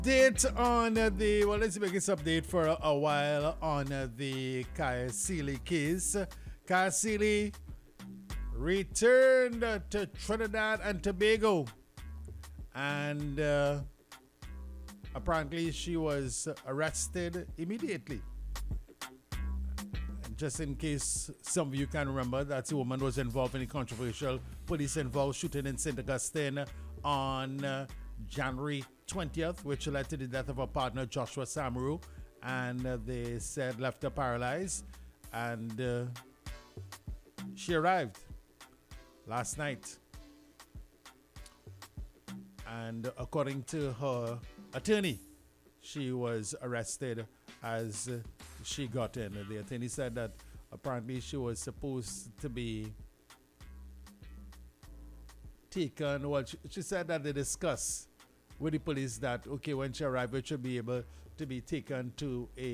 Date on let's make this update for a while on the Kaya Sealy case. Kaya Sealy returned to Trinidad and Tobago, and apparently she was arrested immediately. Just in case some of you can remember, that the woman was involved in a controversial police-involved shooting in St. Augustine on January 20th, which led to the death of her partner, Joshua Samaru, and they said left her paralyzed. And she arrived last night. And according to her attorney, she was arrested as she got in. The attorney said that apparently she was supposed to be taken. Well, she said that they discussed with the police that, okay, when she arrived, she should be able to be taken to a